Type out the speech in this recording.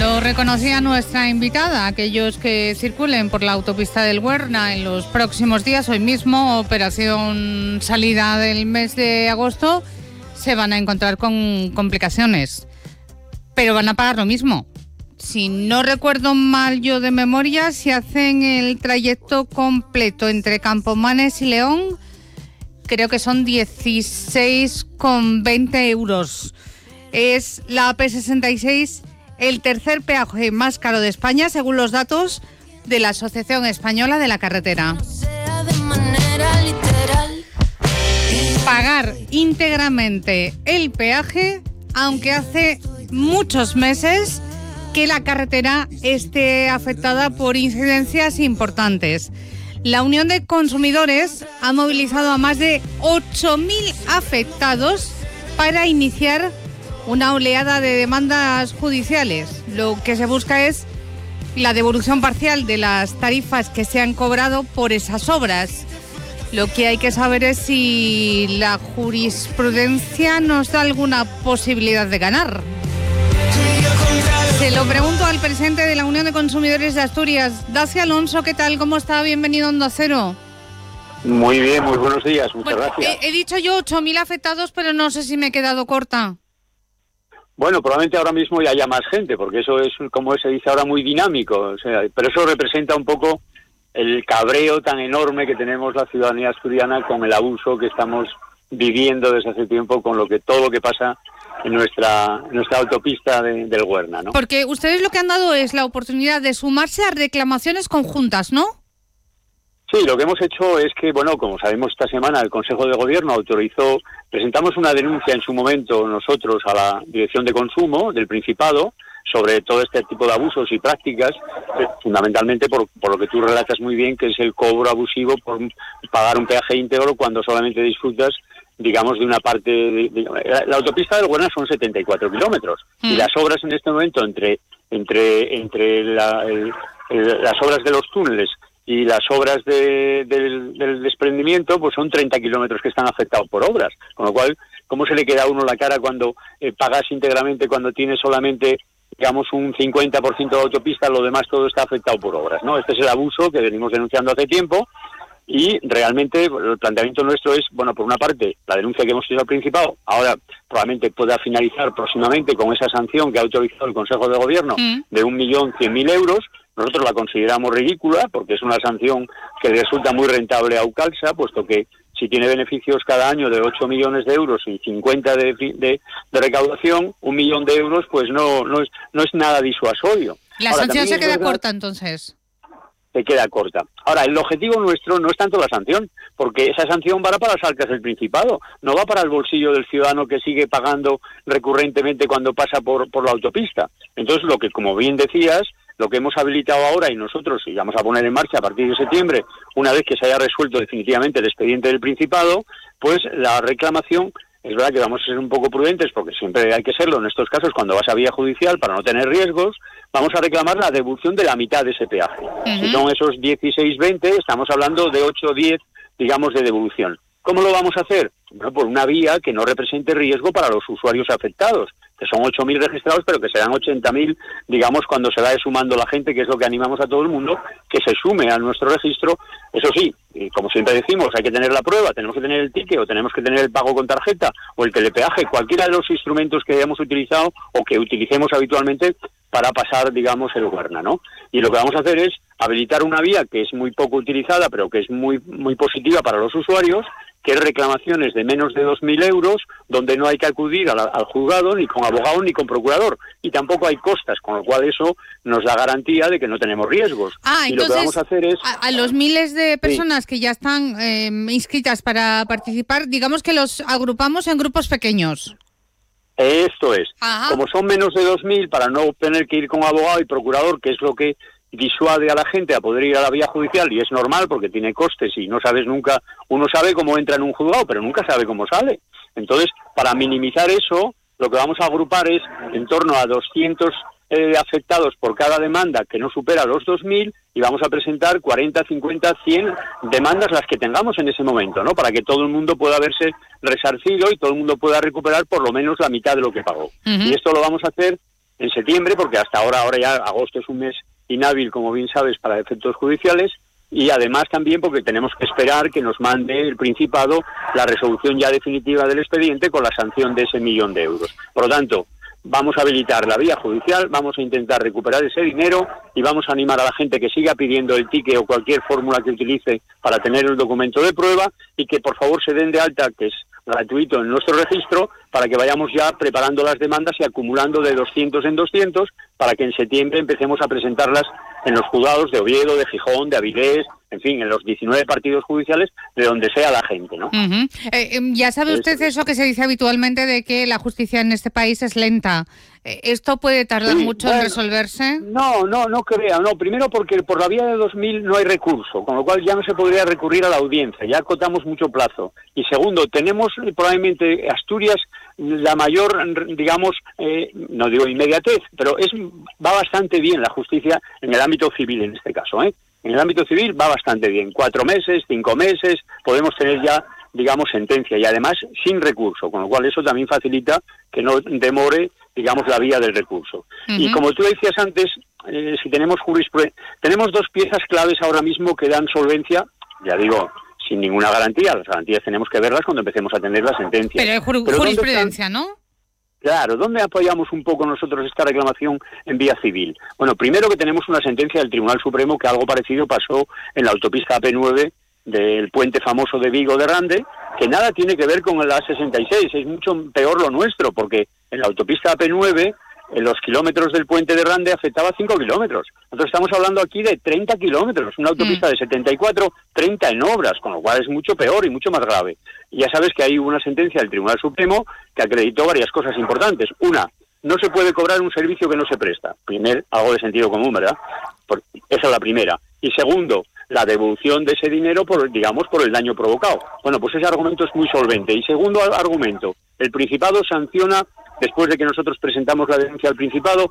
Lo reconocía nuestra invitada. Aquellos que circulen por la autopista del Huerna en los próximos días, hoy mismo, operación salida del mes de agosto, se van a encontrar con complicaciones. Pero van a pagar lo mismo. Si no recuerdo mal yo de memoria, si hacen el trayecto completo entre Campomanes y León, creo que son 16,20 euros. Es la AP66 el tercer peaje más caro de España, según los datos de la Asociación Española de la Carretera. Pagar íntegramente el peaje, aunque hace muchos meses que la carretera esté afectada por incidencias importantes. La Unión de Consumidores ha movilizado a más de 8.000 afectados para iniciar una oleada de demandas judiciales. Lo que se busca es la devolución parcial de las tarifas que se han cobrado por esas obras. Lo que hay que saber es si la jurisprudencia nos da alguna posibilidad de ganar. Se lo pregunto al presidente de la Unión de Consumidores de Asturias, Dacia Alonso. ¿Qué tal? ¿Cómo está? Bienvenido a Onda Cero. Muy bien, muy buenos días, muchas gracias. He dicho yo 8.000 afectados, pero no sé si me he quedado corta. Bueno, probablemente ahora mismo ya haya más gente, porque eso es, como se dice ahora, muy dinámico. O sea, pero eso representa un poco el cabreo tan enorme que tenemos la ciudadanía asturiana con el abuso que estamos viviendo desde hace tiempo con todo lo que pasa en nuestra autopista del Huerna, ¿no? Porque ustedes lo que han dado es la oportunidad de sumarse a reclamaciones conjuntas, ¿no? Sí, lo que hemos hecho es que, bueno, como sabemos, esta semana el Consejo de Gobierno presentamos una denuncia en su momento nosotros a la Dirección de Consumo del Principado sobre todo este tipo de abusos y prácticas, fundamentalmente por lo que tú relatas muy bien, que es el cobro abusivo por pagar un peaje íntegro cuando solamente disfrutas, digamos, de una parte. La autopista del Huerna son 74 kilómetros y las obras en este momento entre las obras de los túneles y las obras del desprendimiento, pues son 30 kilómetros que están afectados por obras. Con lo cual, ¿cómo se le queda a uno la cara cuando pagas íntegramente, cuando tienes solamente, digamos, un 50% de autopista, lo demás todo está afectado por obras, ¿no? Este es el abuso que venimos denunciando hace tiempo y realmente el planteamiento nuestro es, bueno, por una parte, la denuncia que hemos hecho al Principado, ahora probablemente pueda finalizar próximamente con esa sanción que ha autorizado el Consejo de Gobierno de 1.100.000 euros. Nosotros la consideramos ridícula porque es una sanción que resulta muy rentable a Aucalsa, puesto que si tiene beneficios cada año de 8 millones de euros y 50 de recaudación, 1 millón de euros, pues no es nada disuasorio. La sanción se queda corta, entonces. Se queda corta. Ahora, el objetivo nuestro no es tanto la sanción, porque esa sanción va para las arcas del Principado, no va para el bolsillo del ciudadano que sigue pagando recurrentemente cuando pasa por la autopista. Entonces, lo que, como bien decías, lo que hemos habilitado ahora y nosotros y vamos a poner en marcha a partir de septiembre, una vez que se haya resuelto definitivamente el expediente del Principado, pues la reclamación, es verdad que vamos a ser un poco prudentes porque siempre hay que serlo en estos casos cuando vas a vía judicial para no tener riesgos, vamos a reclamar la devolución de la mitad de ese peaje. Si son esos 16,20, estamos hablando de 8 o 10, digamos, de devolución. ¿Cómo lo vamos a hacer? Bueno, por una vía que no represente riesgo para los usuarios afectados, que son 8.000 registrados, pero que serán 80.000, digamos, cuando se vaya sumando la gente, que es lo que animamos a todo el mundo, que se sume a nuestro registro. Eso sí, y como siempre decimos, hay que tener la prueba, tenemos que tener el ticket, o tenemos que tener el pago con tarjeta, o el telepeaje, cualquiera de los instrumentos que hayamos utilizado, o que utilicemos habitualmente, para pasar, digamos, el Huerna, ¿no? Y lo que vamos a hacer es habilitar una vía que es muy poco utilizada, pero que es muy, muy positiva para los usuarios, que es reclamaciones de menos de 2.000 euros, donde no hay que acudir al juzgado, ni con abogado, ni con procurador, y tampoco hay costas, con lo cual eso nos da garantía de que no tenemos riesgos. Y entonces, lo que vamos a hacer es... A los miles de personas que ya están inscritas para participar, digamos que los agrupamos en grupos pequeños. Esto es. Ajá. Como son menos de 2.000, para no tener que ir con abogado y procurador, que es lo que disuade a la gente a poder ir a la vía judicial, y es normal porque tiene costes y no sabes nunca, uno sabe cómo entra en un juzgado, pero nunca sabe cómo sale. Entonces, para minimizar eso, lo que vamos a agrupar es en torno a 200 afectados por cada demanda que no supera los 2.000, y vamos a presentar 40, 50, 100 demandas, las que tengamos en ese momento, ¿no? Para que todo el mundo pueda verse resarcido y todo el mundo pueda recuperar por lo menos la mitad de lo que pagó. Y esto lo vamos a hacer en septiembre, porque hasta ahora ya agosto es un mes inhábil, como bien sabes, para efectos judiciales, y además también porque tenemos que esperar que nos mande el Principado la resolución ya definitiva del expediente con la sanción de ese 1.000.000 de euros. Por lo tanto, vamos a habilitar la vía judicial, vamos a intentar recuperar ese dinero y vamos a animar a la gente que siga pidiendo el ticket o cualquier fórmula que utilice para tener el documento de prueba y que por favor se den de alta, que es gratuito en nuestro registro, para que vayamos ya preparando las demandas y acumulando de 200 en 200 para que en septiembre empecemos a presentarlas en los juzgados de Oviedo, de Gijón, de Avilés, en fin, en los 19 partidos judiciales, de donde sea la gente, ¿no? Ya sabe usted eso que se dice habitualmente de que la justicia en este país es lenta. ¿Esto puede tardar mucho en resolverse? No creo. No, primero porque por la vía de 2000 no hay recurso, con lo cual ya no se podría recurrir a la audiencia, ya acotamos mucho plazo. Y segundo, tenemos probablemente Asturias la mayor, digamos, no digo inmediatez, pero va bastante bien la justicia en el ámbito civil en este caso, ¿eh? En el ámbito civil va bastante bien, 4 meses, 5 meses, podemos tener ya, digamos, sentencia y además sin recurso, con lo cual eso también facilita que no demore, digamos, la vía del recurso. Y como tú decías antes, si tenemos tenemos 2 piezas claves ahora mismo que dan solvencia, ya digo, sin ninguna garantía, las garantías tenemos que verlas cuando empecemos a tener la sentencia. Pero hay jurisprudencia, ¿no? Claro, ¿dónde apoyamos un poco nosotros esta reclamación en vía civil? Bueno, primero que tenemos una sentencia del Tribunal Supremo que algo parecido pasó en la autopista AP9 del puente famoso de Vigo de Rande, que nada tiene que ver con la A66, es mucho peor lo nuestro, porque en la autopista AP9 en los kilómetros del puente de Rande afectaba 5 kilómetros. Nosotros estamos hablando aquí de 30 kilómetros, una autopista de 74, 30 en obras, con lo cual es mucho peor y mucho más grave. Y ya sabes que hay una sentencia del Tribunal Supremo que acreditó varias cosas importantes. Una, no se puede cobrar un servicio que no se presta. Primer, algo de sentido común, ¿verdad? Esa es la primera. Y segundo, la devolución de ese dinero por el daño provocado. Bueno, pues ese argumento es muy solvente. Y segundo argumento, el Principado sanciona, después de que nosotros presentamos la denuncia al Principado,